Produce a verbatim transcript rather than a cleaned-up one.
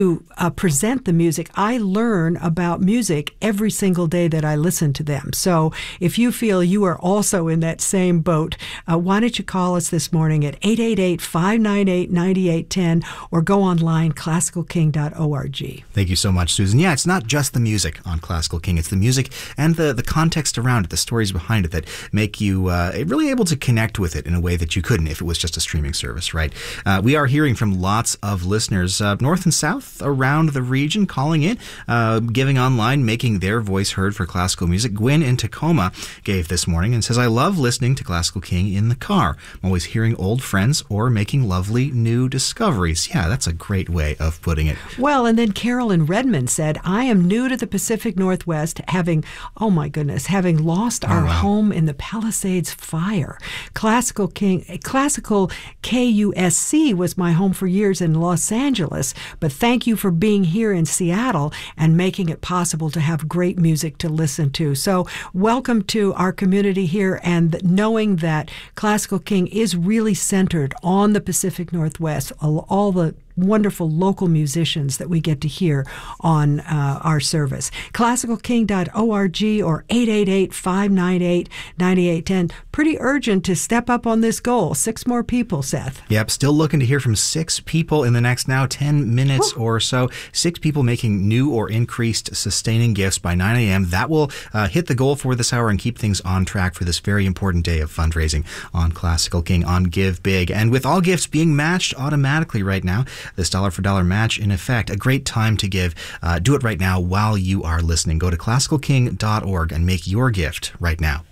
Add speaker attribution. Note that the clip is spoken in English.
Speaker 1: to uh, present the music, I learn about music every single day that I listen to them. So if you feel you are also in that same boat, uh, why don't you call us this morning at eight eight eight, five nine eight, nine eight one zero or go online, classical king dot org.
Speaker 2: Thank you so much, Susan. Yeah, it's not just the music on Classical King. It's the music and the, the context around it, the stories behind it that make you uh, really able to connect with it in a way that you couldn't if it was just a streaming service, right? Uh, we are hearing from lots of listeners uh, north and south around the region calling in, uh, giving online, making their voice heard for classical music. Gwen in Tacoma gave this morning and says, I love listening to Classical King in the car. I'm always hearing old friends or making lovely new discoveries. Yeah, that's a great way of putting it.
Speaker 1: Well, and then Carol in Redmond said, I am new to the Pacific Northwest, having, oh my goodness, having lost our
Speaker 2: oh, wow.
Speaker 1: home in the Palisades fire. Classical King, classical K U S C was my home for years in Los Angeles, but thank you for being here in Seattle and making it possible to have great music to listen to. So welcome to our community here, and knowing that Classical King is really centered on the Pacific Northwest, all, all the wonderful local musicians that we get to hear on uh, our service. classical king dot org or eight eight eight, five nine eight, nine eight one zero. Pretty urgent to step up on this goal. Six more people, Seth.
Speaker 2: Yep, still looking to hear from six people in the next now ten minutes
Speaker 1: Woo.
Speaker 2: or so. Six people making new or increased sustaining gifts by nine a.m. That will uh, hit the goal for this hour and keep things on track for this very important day of fundraising on Classical King on Give Big. And with all gifts being matched automatically right now, this dollar for dollar match in effect, a great time to give. Uh, do it right now while you are listening. Go to classical king dot org and make your gift right now.